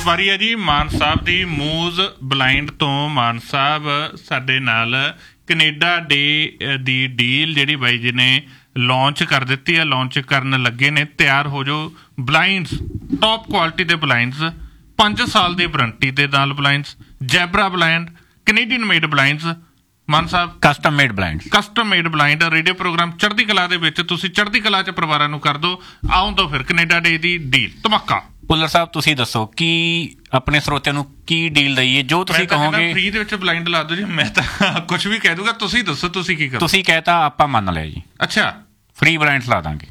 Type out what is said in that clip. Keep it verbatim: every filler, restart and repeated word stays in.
ਵਾਰੀ ਹੈ ਜੀ ਮਾਨ ਸਾਹਿਬ ਦੀ। ਮੂਜ਼ ਬਲਾਈਂਡ ਤੋਂ ਮਾਨ ਸਾਹਿਬ ਸਾਡੇ ਨਾਲ ਕੈਨੇਡਾ ਡੇ ਦੀ ਡੀਲ ਜਿਹੜੀ ਬਾਈ ਜੀ ਨੇ ਲਾਂਚ ਕਰ ਦਿੱਤੀ ਹੈ, ਲਾਂਚ ਕਰਨ ਲੱਗੇ ਨੇ। ਤਿਆਰ ਹੋ ਜਾਓ। ਬਲਾਈਂਡਸ ਟੌਪ ਕੁਆਲਿਟੀ ਦੇ ਬਲਾਈਂਡਸ, ਪੰਜ ਸਾਲ ਦੀ ਵਾਰੰਟੀ ਦੇ ਨਾਲ blinds, zebra blind, Canadian made blinds. ਮਾਨ ਸਾਹਿਬ custom made blind, custom made blind radio programme ਚੜ੍ਹਦੀ ਕਲਾ ਦੇ ਵਿੱਚ ਤੁਸੀਂ ਚੜ੍ਹਦੀ ਕਲਾ 'ਚ ਪਰਿਵਾਰਾਂ ਨੂੰ ਕਰ ਦਿਓ। ਆਉਂ ਤੋਂ ਫਿਰ ਕੈਨੇਡਾ ਡੇ ਦੀ ਡੀਲ ਧਮਾਕਾ। ਭੁੱਲਰ ਸਾਹਿਬ ਤੁਸੀਂ ਦੱਸੋ ਕੀ ਆਪਣੇ ਸਰੋਤਿਆਂ ਨੂੰ ਕੀ ਡੀਲ ਦਈਏ ਜੋ ਤੁਸੀਂ ਕਹੋਗੇ। ਫ੍ਰੀ ਦੇ ਵਿੱਚ ਬਲਾਈਂਡ ਲਾ ਦਿਓ ਜੀ। ਮੈਂ ਤਾਂ ਕੁਝ ਵੀ ਕਹਿ ਦੂੰਗਾ, ਤੁਸੀਂ ਦੱਸੋ ਤੁਸੀਂ ਕੀ ਕਰੋ। ਤੁਸੀਂ ਕਹਿਤਾ ਆਪਾਂ ਮੰਨ ਲਿਆ ਜੀ। ਅੱਛਾ, ਫ੍ਰੀ ਬਲਾਈਂਡਸ ਲਾ ਦਾਂਗੇ।